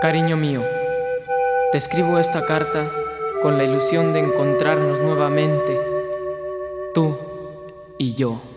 Cariño mío, te escribo esta carta con la ilusión de encontrarnos nuevamente, tú y yo.